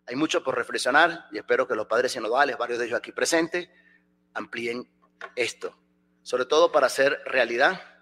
Hay mucho por reflexionar y espero que los padres sinodales, varios de ellos aquí presentes, amplíen esto, sobre todo para hacer realidad